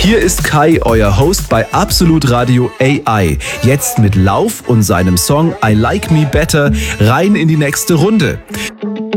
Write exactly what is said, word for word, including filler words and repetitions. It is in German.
Hier ist Kai, euer Host bei Absolut Radio A I. Jetzt mit Lauf und seinem Song I Like Me Better rein in die nächste Runde.